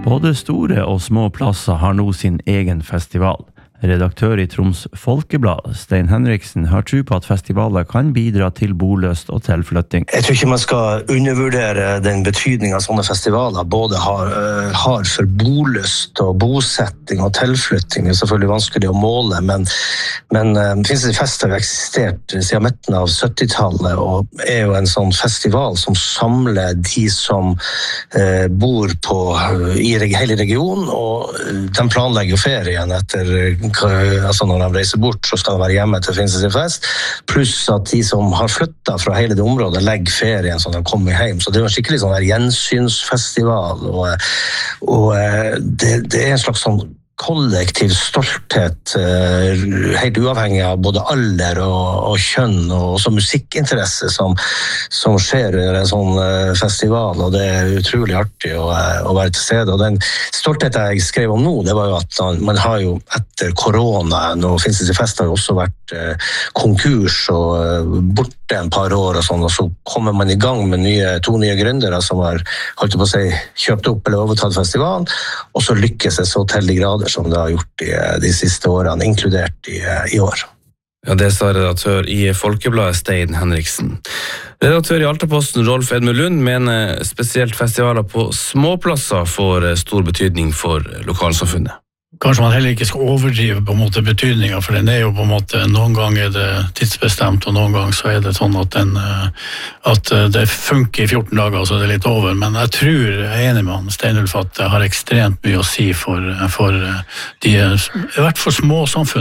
Både store og små plasser har nå sin egen festival. Redaktør i Troms Folkeblad, Stein Henriksen, har tro på at festivaler kan bidra til bolyst og tilflytting. Jeg tror ikke man skal undervurdere den betydningen sånne festivaler både har for bolyst og bosetting og tilflytting. Det er selvfølgelig vanskelig å måle, men Finnsnes Fest har eksistert siden midten av 70-tallet og er jo en sånn festival som samler de som bor i hele regionen, og de planlegger jo ferien etter altså når de reiser bort, så skal de være hjemme til Finnsnes Fest, pluss at de som har flyttet fra hele det området legger ferien så de kommer hjem. Så det er jo en skikkelig sånn der gjensynsfestival, og det er en slags sånn kollektiv stolthet, helt uavhengig av både alder og kjønn og også musikkinteresse som skjer under en sånn festival, og det er utrolig artig å være til stede. Og den stoltheten jeg skrev om nå, det var jo at man har jo etter korona, og Finnsnes Fest har jo også vært konkurs og borte en par år og sånn, og så kommer man i gang med to nye gründere som har holdt på å si kjøpt opp eller overtatt festivalen, og så lykkes det så til de grader som det har gjort de siste årene, inkludert i år. Ja, det sa redaktør i Folkebladet Stein Henriksen. Redaktør i Altaposten Rolf Edmund Lund mener spesielt festivaler på småplasser får stor betydning for lokalsamfunnet. Kanskje man heller ikke skal overdrive på en måte betydningen, for den er jo på en måte, noen ganger er det tidsbestemt, og noen ganger så er det sånn at det funker i 14 dager, så det er litt over. Men jeg tror, jeg er enig med han, Steinulf, at det har ekstremt mye å si for de, i hvert fall små samfunn.